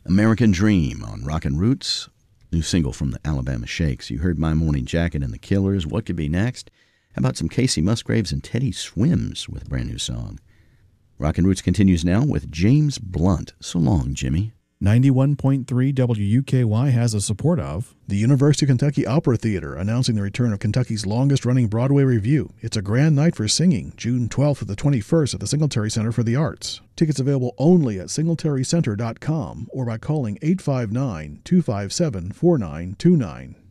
American Dream on Rockin' Roots, new single from the Alabama Shakes. You heard My Morning Jacket and the Killers. What could be next? How about some Casey Musgraves and Teddy Swims with a brand new song? Rockin' Roots continues now with James Blunt. So long, Jimmy. 91.3 WUKY has the support of the University of Kentucky Opera Theater, announcing the return of Kentucky's longest-running Broadway revue. It's a grand night for singing, June 12th to the 21st at the Singletary Center for the Arts. Tickets available only at singletarycenter.com or by calling 859-257-4929.